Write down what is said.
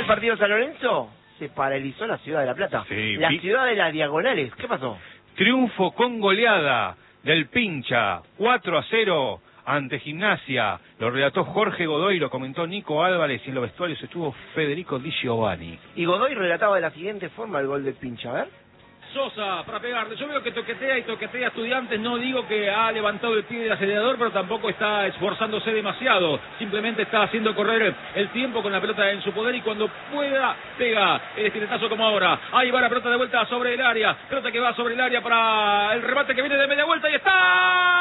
del partido de San Lorenzo se paralizó la ciudad de La Plata. Sí, la ciudad de las diagonales. ¿Qué pasó? Triunfo con goleada del Pincha, 4-0 ante Gimnasia. Lo relató Jorge Godoy, lo comentó Nico Álvarez y en los vestuarios estuvo Federico Di Giovanni. Y Godoy relataba de la siguiente forma el gol del Pincha, a ver. Sosa para pegarle. Yo veo que toquetea y toquetea a Estudiantes. No digo que ha levantado el pie del acelerador, pero tampoco está esforzándose demasiado. Simplemente está haciendo correr el tiempo con la pelota en su poder y cuando pueda pega el estiletazo como ahora. Ahí va la pelota de vuelta sobre el área. Pelota que va sobre el área para el remate que viene de media vuelta y está.